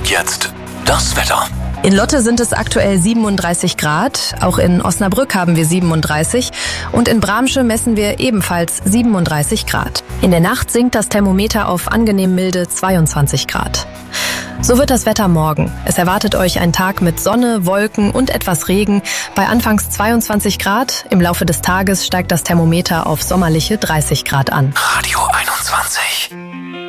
Und jetzt das Wetter. In Lotte sind es aktuell 37 Grad, auch in Osnabrück haben wir 37 und in Bramsche messen wir ebenfalls 37 Grad. In der Nacht sinkt das Thermometer auf angenehm milde 22 Grad. So wird das Wetter morgen. Es erwartet euch ein Tag mit Sonne, Wolken und etwas Regen bei anfangs 22 Grad. Im Laufe des Tages steigt das Thermometer auf sommerliche 30 Grad an. Radio 21.